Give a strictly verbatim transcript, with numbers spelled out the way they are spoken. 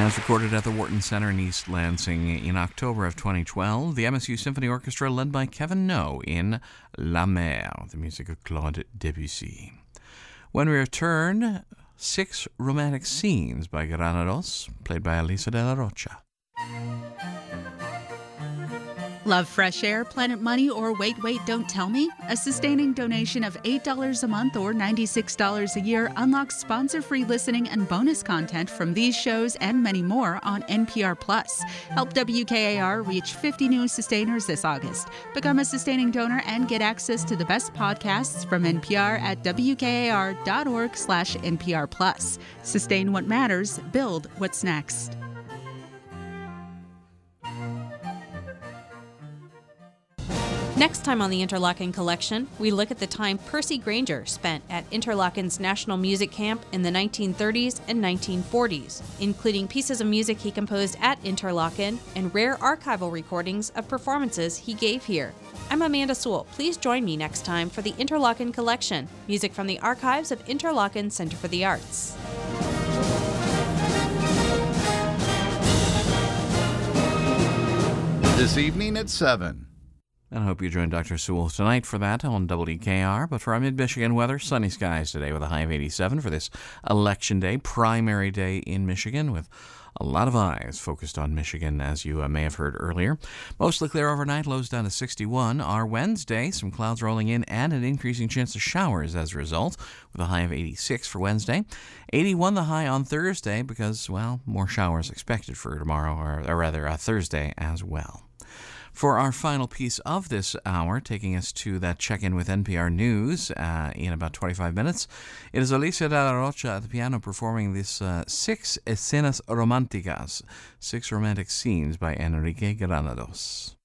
As recorded at the Wharton Centre in East Lansing in October of twenty twelve, the M S U Symphony Orchestra led by Kevin No in La Mer, the music of Claude Debussy. When we return, Six Romantic Scenes by Granados, played by Elisa de la Rocha. Love fresh air, Planet Money, or Wait, Wait, Don't Tell Me? A sustaining donation of eight dollars a month or ninety-six dollars a year unlocks sponsor-free listening and bonus content from these shows and many more on N P R Plus. Help W K A R reach fifty new sustainers this August. Become a sustaining donor and get access to the best podcasts from N P R at W K A R dot org slash N P R Plus. Sustain what matters, build what's next. Next time on the Interlochen Collection, we look at the time Percy Grainger spent at Interlochen's National Music Camp in the nineteen thirties and nineteen forties, including pieces of music he composed at Interlochen and rare archival recordings of performances he gave here. I'm Amanda Sewell. Please join me next time for the Interlochen Collection, music from the archives of Interlochen Center for the Arts. This evening at seven. And I hope you join Doctor Sewell tonight for that on W K R. But for our mid-Michigan weather, sunny skies today with a high of eighty-seven for this election day, primary day in Michigan, with a lot of eyes focused on Michigan, as you uh, may have heard earlier. Mostly clear overnight, lows down to sixty-one. Our Wednesday, some clouds rolling in and an increasing chance of showers as a result, with a high of eighty-six for Wednesday. eighty-one the high on Thursday because, well, more showers expected for tomorrow, or, or rather uh, Thursday as well. For our final piece of this hour, taking us to that check-in with N P R News uh, in about twenty-five minutes, it is Alicia de la Rocha at the piano performing this uh, Six Escenas Románticas, Six Romantic Scenes by Enrique Granados.